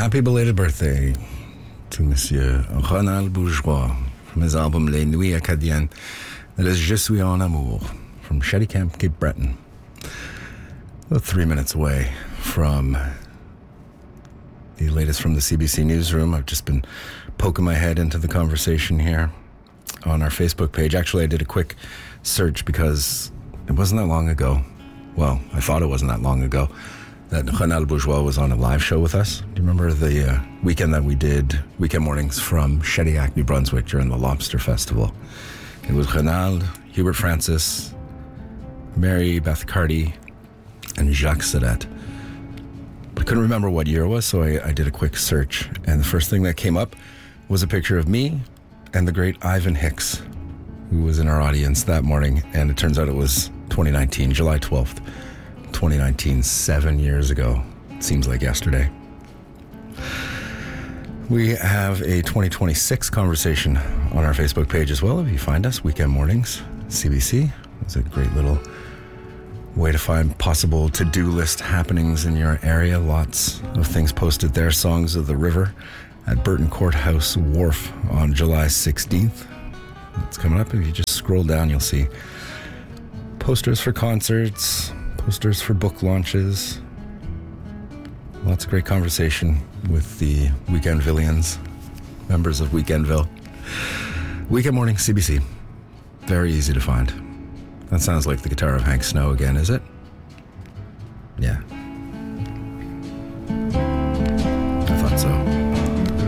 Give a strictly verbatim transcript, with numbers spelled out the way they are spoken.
happy belated birthday to Monsieur Ronald Bourgeois from his album Les Nuits Acadiennes. That is Je suis en amour from Shetty Camp, Cape Breton. About three minutes away from the latest from the C B C Newsroom. I've just been poking my head into the conversation here on our Facebook page. Actually, I did a quick search because it wasn't that long ago. Well, I thought it wasn't that long ago that Ronald Bourgeois was on a live show with us. Do you remember the uh, weekend that we did weekend mornings from Shediac, New Brunswick during the Lobster Festival? It was Ronald, Hubert Francis, Mary Beth Carty, and Jacques Sadet. But I couldn't remember what year it was, so I, I did a quick search. And the first thing that came up was a picture of me and the great Ivan Hicks, who was in our audience that morning. And it turns out it was twenty nineteen, July twelfth, twenty nineteen, seven years ago. It seems like yesterday. We have a twenty twenty-six conversation on our Facebook page as well. If you find us, Weekend Mornings, C B C. It's a great little way to find possible to-do list happenings in your area. Lots of things posted there. Songs of the River at Burton Courthouse Wharf on July sixteenth. It's coming up. If you just scroll down, you'll see posters for concerts, posters for book launches. Lots of great conversation with the Weekendvillians, members of Weekendville. Weekend Morning C B C. Very easy to find. That sounds like the guitar of Hank Snow again, is it? Yeah.